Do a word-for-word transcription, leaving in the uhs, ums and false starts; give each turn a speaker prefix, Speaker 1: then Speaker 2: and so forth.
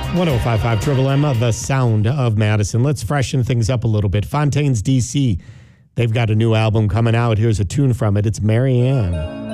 Speaker 1: one oh five point five Triple M, the sound of Madison. Let's freshen things up a little bit. Fontaines D C, they've got a new album coming out. Here's a tune from it. It's Marianne.